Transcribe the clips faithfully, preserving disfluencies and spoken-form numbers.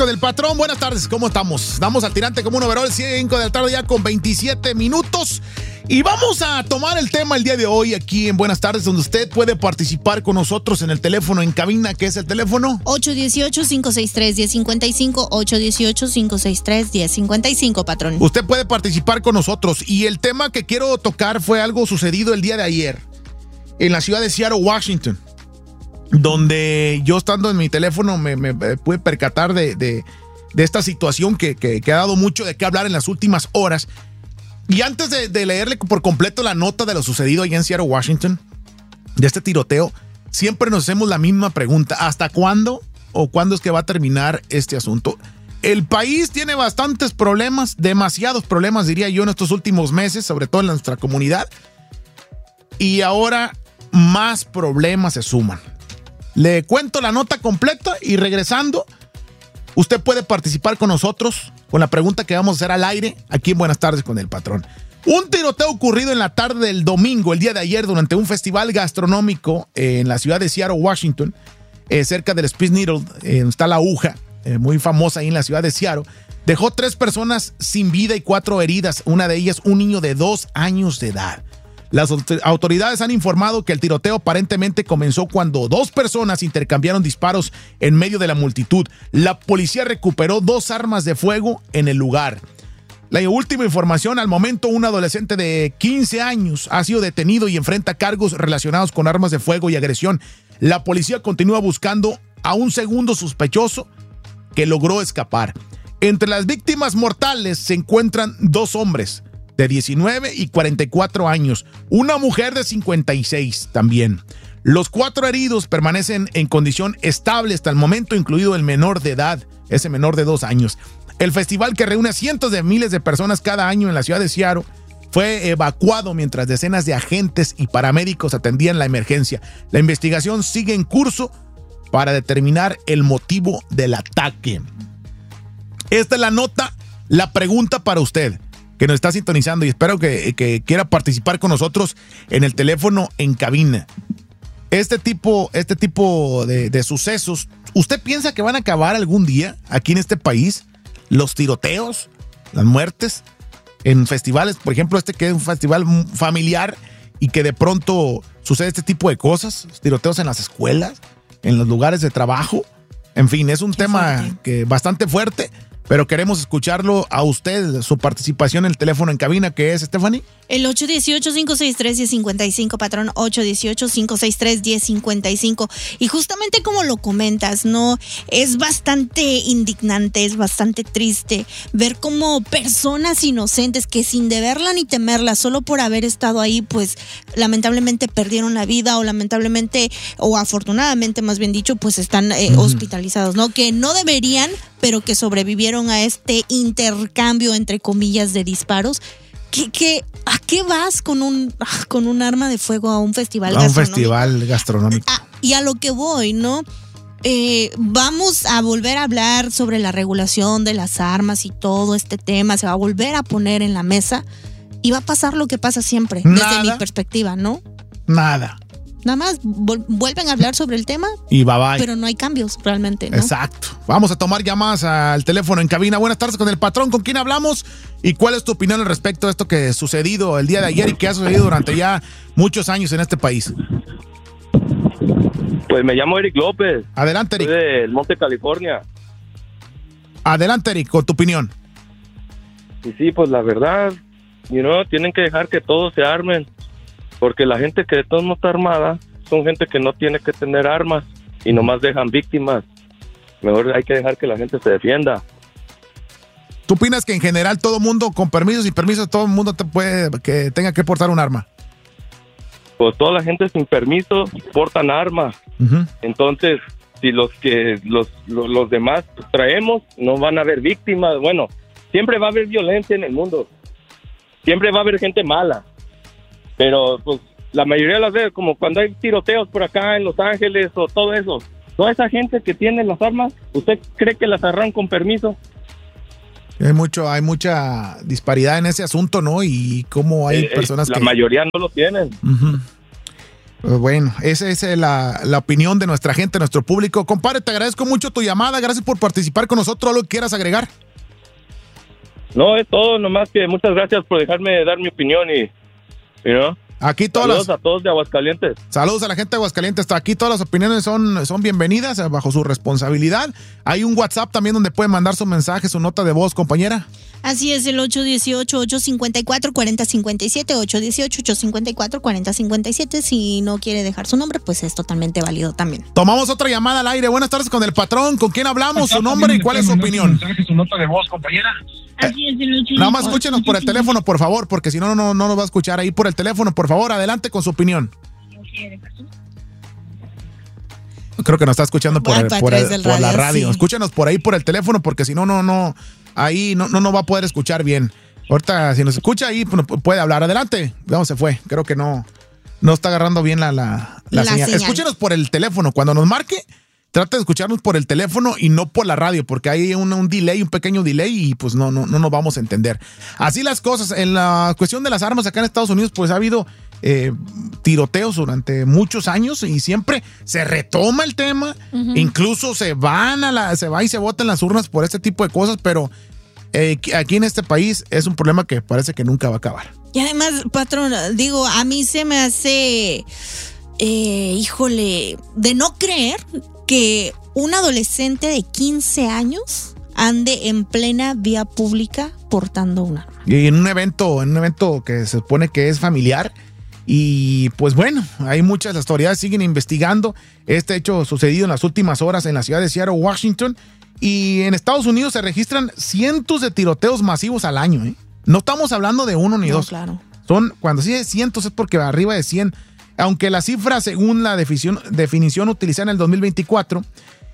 con el patrón. Buenas tardes, ¿cómo estamos? Damos al tirante como un overall, cinco de la tarde ya con veintisiete minutos. Y vamos a tomar el tema el día de hoy aquí en Buenas Tardes, donde usted puede participar con nosotros en el teléfono en cabina, que es el teléfono ocho uno ocho, cinco seis tres, uno cero cinco cinco, ocho uno ocho, cinco seis tres, uno cero cinco cinco, patrón. Usted puede participar con nosotros. Y el tema que quiero tocar fue algo sucedido el día de ayer en la ciudad de Seattle, Washington, donde yo estando en mi teléfono me, me, me pude percatar de, de, de esta situación que, que, que ha dado mucho de qué hablar en las últimas horas. Y antes de, de leerle por completo la nota de lo sucedido allá en Seattle, Washington, de este tiroteo, siempre nos hacemos la misma pregunta: ¿hasta cuándo o cuándo es que va a terminar este asunto? El país tiene bastantes problemas, demasiados problemas, diría yo, en estos últimos meses, sobre todo en nuestra comunidad. Y ahora más problemas se suman. Le cuento la nota completa y regresando, usted puede participar con nosotros con la pregunta que vamos a hacer al aire aquí en Buenas Tardes con el Patrón. Un tiroteo ocurrido en la tarde del domingo, el día de ayer, durante un festival gastronómico en la ciudad de Seattle, Washington, eh, cerca del Space Needle, eh, donde está la aguja, eh, muy famosa ahí en la ciudad de Seattle. Dejó tres personas sin vida y cuatro heridas, una de ellas un niño de dos años de edad. Las autoridades han informado que el tiroteo aparentemente comenzó cuando dos personas intercambiaron disparos en medio de la multitud. La policía recuperó dos armas de fuego en el lugar. La última información: al momento, un adolescente de quince años ha sido detenido y enfrenta cargos relacionados con armas de fuego y agresión. La policía continúa buscando a un segundo sospechoso que logró escapar. Entre las víctimas mortales se encuentran dos hombres de diecinueve y cuarenta y cuatro años, una mujer de cincuenta y seis también. Los cuatro heridos permanecen en condición estable hasta el momento, incluido el menor de edad, ese menor de dos años. El festival, que reúne a cientos de miles de personas cada año en la ciudad de Seattle, fue evacuado mientras decenas de agentes y paramédicos atendían la emergencia. La investigación sigue en curso para determinar el motivo del ataque. Esta es la nota, la pregunta para usted que nos está sintonizando, y espero que, que quiera participar con nosotros en el teléfono en cabina. Este tipo, este tipo de, de sucesos, ¿usted piensa que van a acabar algún día aquí en este país? Los tiroteos, las muertes en festivales, por ejemplo, este que es un festival familiar y que de pronto sucede este tipo de cosas, tiroteos en las escuelas, en los lugares de trabajo. En fin, es un Qué tema fuerte. que bastante fuerte. Pero queremos escucharlo a usted, su participación en el teléfono en cabina, que es, Stephanie. El ocho uno ocho, cinco seis tres, uno cero cinco cinco, patrón, ocho uno ocho, cinco seis tres, uno cero cinco cinco. Y justamente como lo comentas, ¿no? Es bastante indignante, es bastante triste ver cómo personas inocentes que sin deberla ni temerla, solo por haber estado ahí, pues lamentablemente perdieron la vida o lamentablemente, o afortunadamente más bien dicho, pues están eh, uh-huh. hospitalizados, ¿no? Que no deberían, pero que sobrevivieron a este intercambio, entre comillas, de disparos. ¿Qué, qué, ¿A qué vas con un, con un arma de fuego a un festival a gastronómico? A un festival gastronómico. A, y a lo que voy, ¿no? Eh, vamos a volver a hablar sobre la regulación de las armas y todo este tema. Se va a volver a poner en la mesa y va a pasar lo que pasa siempre, Nada. desde mi perspectiva, ¿no? Nada. Nada más vuelven a hablar sobre el tema y bye bye. Pero no hay cambios realmente, ¿no? Exacto. Vamos a tomar llamadas al teléfono en cabina. Buenas tardes con el Patrón. ¿Con quién hablamos? ¿Y cuál es tu opinión al respecto de esto que ha sucedido el día de ayer y que ha sucedido durante ya muchos años en este país? Pues me llamo Eric López. Adelante, Eric. Soy del Monte, California. Adelante, Eric, con tu opinión. Y sí, pues la verdad, you know, tienen que dejar que todos se armen. Porque la gente que de todos no está armada son gente que no tiene que tener armas y nomás dejan víctimas. Mejor hay que dejar que la gente se defienda. ¿Tú opinas que en general todo mundo, con permisos y permisos, todo el mundo te puede, que tenga que portar un arma? Pues toda la gente sin permiso portan armas. Uh-huh. Entonces, si los que los, los, los demás traemos, no van a haber víctimas. Bueno, siempre va a haber violencia en el mundo. Siempre va a haber gente mala. Pero, pues, la mayoría de las veces, como cuando hay tiroteos por acá en Los Ángeles o todo eso, toda esa gente que tiene las armas, ¿usted cree que las agarran con permiso? Hay mucho, hay mucha disparidad en ese asunto, ¿no? Y cómo hay eh, personas la que... La mayoría no lo tienen. Uh-huh. Pues bueno, esa es la, la opinión de nuestra gente, nuestro público. Compadre, te agradezco mucho tu llamada, gracias por participar con nosotros. ¿Algo que quieras agregar? No, es todo, nomás que muchas gracias por dejarme dar mi opinión y, you know, aquí todas saludos las... a todos de Aguascalientes. Saludos a la gente de Aguascalientes. Hasta aquí todas las opiniones son, son bienvenidas bajo su responsabilidad. Hay un WhatsApp también donde pueden mandar su mensaje, su nota de voz, compañera. Así es, el ocho uno ocho, ocho cinco cuatro, cuatro cero cinco siete, ocho uno ocho, ocho cinco cuatro, cuatro cero cinco siete. Si no quiere dejar su nombre, pues es totalmente válido también. Tomamos otra llamada al aire. Buenas tardes con el patrón. ¿Con quién hablamos? Su nombre y cuál es su opinión. Su nota de voz, compañera. Así es, el ocho. Nada más escúchenos por el teléfono, por favor, porque si no, no, no nos va a escuchar ahí por el teléfono. Por favor, adelante con su opinión. Creo que nos está escuchando por, el, por, el, por radio, la radio. Sí. Escúchenos por ahí por el teléfono, porque si no, no, no, ahí no, no, no va a poder escuchar bien. Ahorita, si nos escucha ahí, puede hablar. Adelante. No, se fue. Creo que no, no está agarrando bien la, la, la, la señal. señal. Escúchenos por el teléfono. Cuando nos marque, trate de escucharnos por el teléfono y no por la radio, porque hay un, un delay, un pequeño delay y pues no, no, no nos vamos a entender. Así las cosas. En la cuestión de las armas acá en Estados Unidos, pues ha habido eh, tiroteos durante muchos años y siempre se retoma el tema. Uh-huh. Incluso se van a la, se va y se vota en las urnas por este tipo de cosas, pero eh, aquí en este país es un problema que parece que nunca va a acabar. Y además, patrón, digo, a mí se me hace, eh, híjole, de no creer que un adolescente de quince años ande en plena vía pública portando un arma. Y en un evento, en un evento que se supone que es familiar. Y pues bueno, hay muchas, las autoridades siguen investigando este hecho sucedido en las últimas horas en la ciudad de Seattle, Washington. Y en Estados Unidos se registran cientos de tiroteos masivos al año, ¿eh? No estamos hablando de uno ni no, dos. Claro. Son, cuando sí de cientos es porque arriba de cien. Aunque la cifra, según la definición, definición utilizada en el dos mil veinticuatro,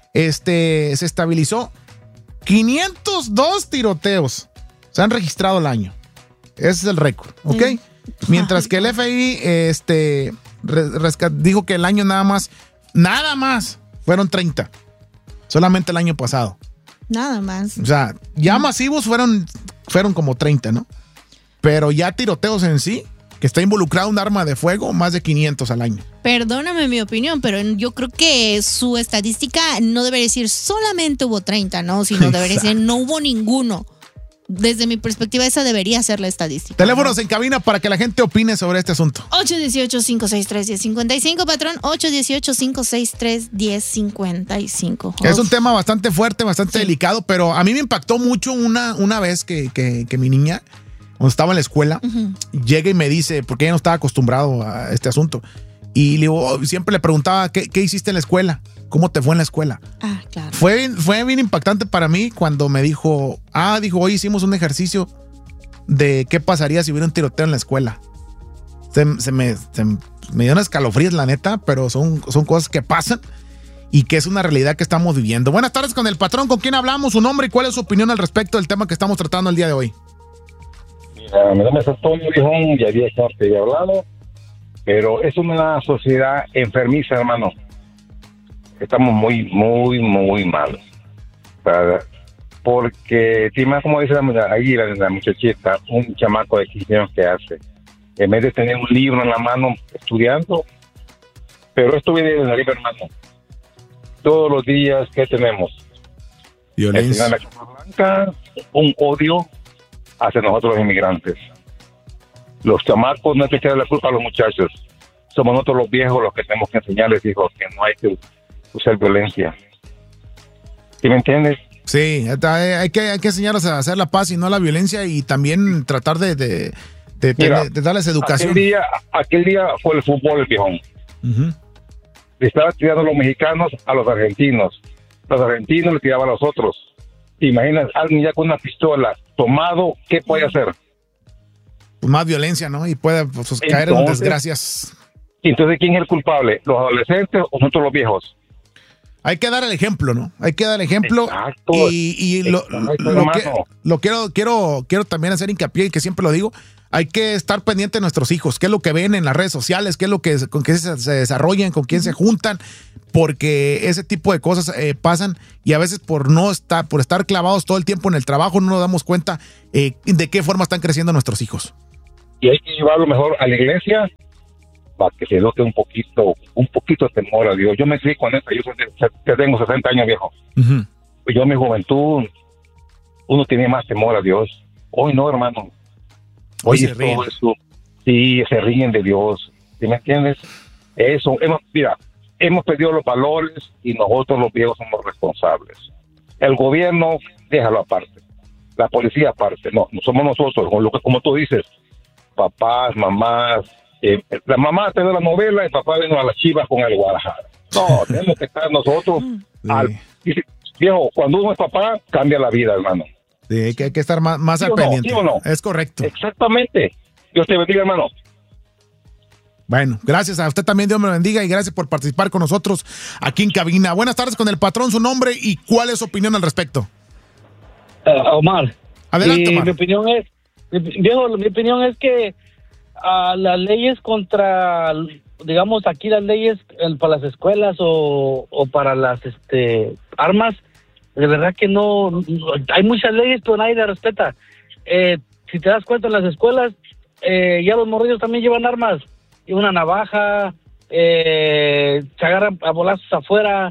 este, se estabilizó. quinientos dos tiroteos se han registrado al año. Ese es el récord, ¿ok? Mm. Mientras que el F B I este, rescat, dijo que el año nada más, nada más, fueron treinta. Solamente el año pasado. Nada más. O sea, ya masivos fueron, fueron como treinta, ¿no? Pero ya tiroteos en sí, que está involucrado un arma de fuego, más de quinientos al año. Perdóname mi opinión, pero yo creo que su estadística no debería decir solamente hubo treinta, ¿no? Sino debería decir no hubo ninguno. Desde mi perspectiva, esa debería ser la estadística. Teléfonos, ¿no?, en cabina para que la gente opine sobre este asunto. ocho uno ocho, cinco seis tres, uno cero cinco cinco, patrón. ocho uno ocho, cinco seis tres, uno cero cinco cinco. Es Uf. un tema bastante fuerte, bastante sí. delicado, pero a mí me impactó mucho una, una vez que, que, que mi niña, cuando estaba en la escuela, uh-huh. llega y me dice, porque ella no estaba acostumbrado a este asunto, y le digo, siempre le preguntaba, ¿qué, qué hiciste en la escuela? ¿Cómo te fue en la escuela? Ah, claro. Fue, fue bien impactante para mí cuando me dijo, ah, dijo, hoy hicimos un ejercicio de qué pasaría si hubiera un tiroteo en la escuela. Se, se, me, se me dio una escalofríos, la neta, pero son, son cosas que pasan y que es una realidad que estamos viviendo. Buenas tardes con el patrón, ¿con quién hablamos? Su nombre y cuál es su opinión al respecto del tema que estamos tratando el día de hoy. Mira, mi nombre es Antonio Viejón, ya había estado hablado, pero es una sociedad enfermiza, hermano. Estamos muy, muy, muy mal. Para, porque, Tima, como dice la, ahí la, la muchachita, un chamaco de quince años que hace, en vez de tener un libro en la mano estudiando, pero esto viene de la arriba, hermano. Todos los días, ¿qué tenemos? Violencia. La Casa Blanca, un odio hacia nosotros los inmigrantes. Los chamacos no hay que echarle la culpa a los muchachos. Somos nosotros los viejos los que tenemos que enseñarles, hijos, que no hay que usar violencia. ¿Sí me entiendes? Sí, hay que, hay que enseñarlos a hacer la paz y no la violencia, y también tratar de, de, de, Mira, de, de darles educación. Aquel día, aquel día fue el fútbol, el Viejón. Uh-huh. Le estaba tirando los mexicanos a los argentinos. Los argentinos le tiraban a los otros. Imaginas, alguien ya con una pistola tomado, ¿qué puede hacer? Pues más violencia, ¿no? Y puede pues, caer en desgracias. Entonces, ¿quién es el culpable? ¿Los adolescentes o nosotros los viejos? Hay que dar el ejemplo, ¿no? Hay que dar el ejemplo. Exacto. Y, y lo, Exacto, lo, que, lo quiero, quiero, quiero también hacer hincapié, y que siempre lo digo, hay que estar pendiente de nuestros hijos, qué es lo que ven en las redes sociales, qué es lo que, con qué se, se desarrollan, con quién se juntan, porque ese tipo de cosas eh, pasan, y a veces por no estar, por estar clavados todo el tiempo en el trabajo, no nos damos cuenta eh, de qué forma están creciendo nuestros hijos. Y hay que llevarlo mejor a la iglesia, para que se note un poquito, un poquito de temor a Dios. Yo me crié con eso, yo ya tengo sesenta años, viejo. Uh-huh. Yo en mi juventud, uno tenía más temor a Dios. Hoy no, hermano. Hoy es todo eso. Sí, se ríen de Dios. ¿Sí me entiendes? Eso, hemos, mira, hemos perdido los valores y nosotros los viejos somos responsables. El gobierno, déjalo aparte. La policía aparte. No, no somos nosotros, como, como tú dices, papás, mamás. Eh, la mamá te da la novela y el papá vino a las Chivas con el Guadalajara. No, tenemos que estar nosotros. Sí. Al, dice, viejo, cuando uno es papá, cambia la vida, hermano. Sí, que hay que estar más, más ¿Sí al no? pendiente. ¿Sí o no? Es correcto. Exactamente. Dios te bendiga, hermano. Bueno, gracias a usted también, Dios me lo bendiga, y gracias por participar con nosotros aquí en cabina. Buenas tardes con el patrón, su nombre y cuál es su opinión al respecto. Uh, Omar. Adelante, y Omar. Mi opinión es, mi, viejo, mi opinión es que uh, las leyes contra, digamos, aquí las leyes el, para las escuelas o, o para las este armas, de verdad que no, no hay muchas leyes, pero nadie las respeta. Eh, si te das cuenta, en las escuelas eh, ya los morrillos también llevan armas, y una navaja, eh, se agarran a bolazos afuera,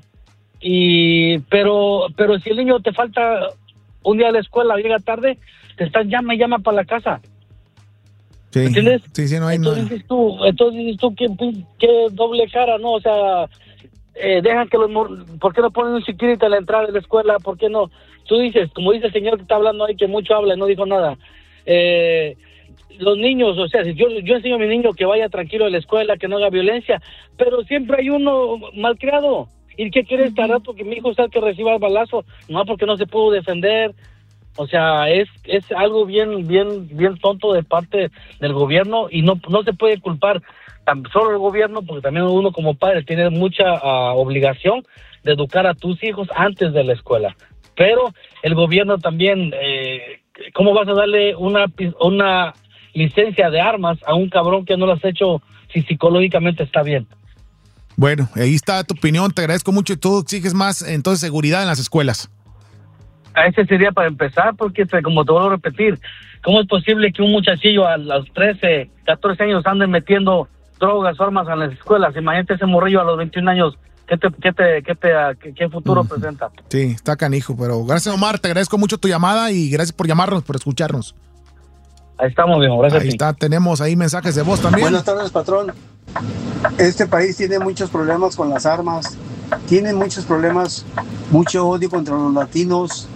y pero pero si el niño te falta un día a la escuela, llega tarde, te están llama y llama para la casa. Sí. ¿Entiendes? Sí, sí, no hay entonces nada. Dices tú, entonces dices tú, qué, qué doble cara, ¿no? O sea, eh, dejan que los... ¿Por qué no ponen un security a la entrada de la escuela? ¿Por qué no? Tú dices, como dice el señor que está hablando ahí, que mucho habla y no dijo nada. Eh... Los niños, o sea, si yo, yo enseño a mi niño que vaya tranquilo a la escuela, que no haga violencia, pero siempre hay uno malcriado. ¿Y qué quiere estar rato que mi hijo sea el que reciba el balazo? No, porque no se pudo defender. O sea, es es algo bien bien bien tonto de parte del gobierno, y no no se puede culpar tan solo el gobierno, porque también uno como padre tiene mucha uh, obligación de educar a tus hijos antes de la escuela. Pero el gobierno también, eh, ¿cómo vas a darle una una licencia de armas a un cabrón que no lo has hecho si psicológicamente está bien? Bueno, ahí está tu opinión, te agradezco mucho, y tú exiges más entonces seguridad en las escuelas. A ese sería para empezar, porque como te vuelvo a repetir, ¿cómo es posible que un muchachillo a los trece, catorce años ande metiendo drogas o armas en las escuelas? Imagínate ese morrillo a los veintiún años, ¿qué te, qué te, qué te, qué, qué futuro uh-huh. presenta? Sí, está canijo, pero gracias, Omar, te agradezco mucho tu llamada y gracias por llamarnos, por escucharnos. Ahí estamos, viejo, gracias. Ahí está, tenemos ahí mensajes de voz también. Buenas tardes, patrón. Este país tiene muchos problemas con las armas, tiene muchos problemas, mucho odio contra los latinos.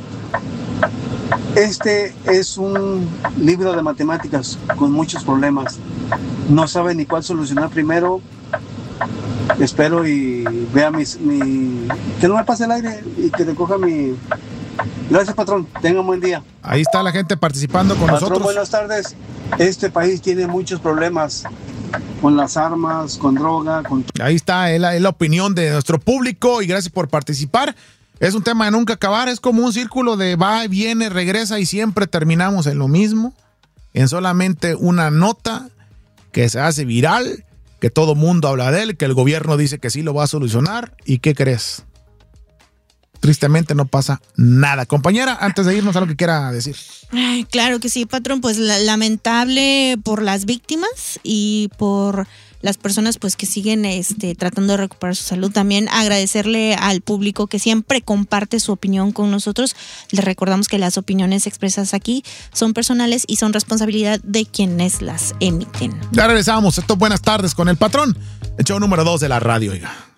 Este es un libro de matemáticas con muchos problemas. No sabe ni cuál solucionar primero. Espero y vea mis, mi... que no me pase el aire y que recoja mi... Gracias, patrón. Tenga un buen día. Ahí está la gente participando con patrón, nosotros. Buenas tardes. Este país tiene muchos problemas con las armas, con droga, con... Ahí está, es la, es la opinión de nuestro público y gracias por participar. Es un tema de nunca acabar, es como un círculo de va, viene, regresa y siempre terminamos en lo mismo, en solamente una nota que se hace viral, que todo mundo habla de él, que el gobierno dice que sí lo va a solucionar. ¿Y qué crees? Tristemente no pasa nada. Compañera, antes de irnos, algo que quiera decir. Ay, claro que sí, patrón, pues la, lamentable por las víctimas y por las personas pues que siguen este, tratando de recuperar su salud. También agradecerle al público que siempre comparte su opinión con nosotros. Les recordamos que las opiniones expresadas aquí son personales y son responsabilidad de quienes las emiten. Ya regresamos. Esto es Buenas Tardes con el patrón, el show número dos de la radio, oiga.